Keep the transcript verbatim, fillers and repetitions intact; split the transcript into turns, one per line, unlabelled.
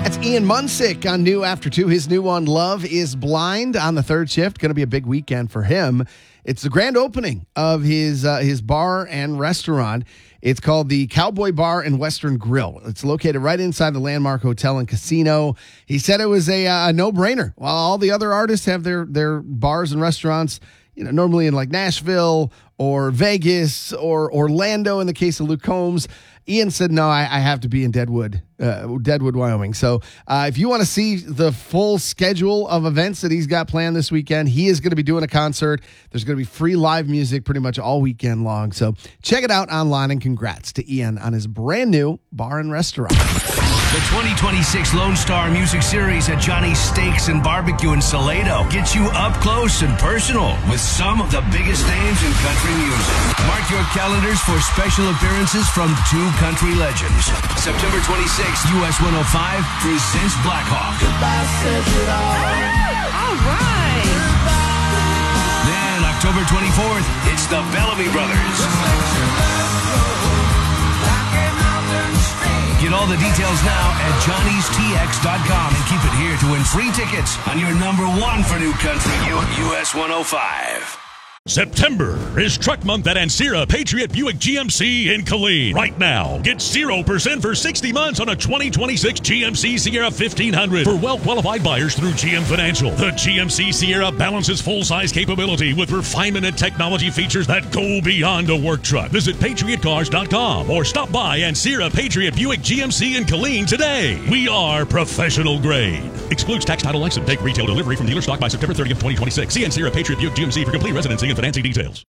That's Ian Munsick on New After Two. His new one, Love is Blind, on the third shift. Going to be a big weekend for him. It's the grand opening of his uh, his bar and restaurant. It's called the Cowboy Bar and Western Grill. It's located right inside the Landmark Hotel and Casino. He said it was a, uh, a no-brainer. While all the other artists have their their bars and restaurants, you know, normally in like Nashville or Vegas or Orlando in the case of Luke Combs, Ian said, no, I, I have to be in Deadwood, uh, Deadwood, Wyoming. So uh, if you want to see the full schedule of events that he's got planned this weekend, he is going to be doing a concert. There's going to be free live music pretty much all weekend long. So check it out online, and congrats to Ian on his brand new bar and restaurant.
The twenty twenty-six Lone Star Music Series at Johnny's Steaks and Barbecue in Salado gets you up close and personal with some of the biggest names in country music. Mark your calendars for special appearances from two country legends. September twenty-sixth, U S one oh five presents Blackhawk.
All right.
Then October twenty-fourth, it's the Bellamy Brothers. Get all the details now at johnny's t x dot com and keep it here to win free tickets on your number one for new country, U S one oh five.
September is Truck Month at Ancira Patriot Buick G M C in Killeen. Right now, get zero percent for sixty months on a twenty twenty-six G M C Sierra fifteen hundred for well-qualified buyers through G M Financial. The G M C Sierra balances full-size capability with refinement and technology features that go beyond a work truck. Visit patriot cars dot com or stop by Ancira Patriot Buick G M C in Killeen today. We are professional grade. Excludes tax, title, license. Take retail delivery from dealer stock by September thirtieth, twenty twenty-six. See Ancira Patriot Buick G M C for complete residency and financing details.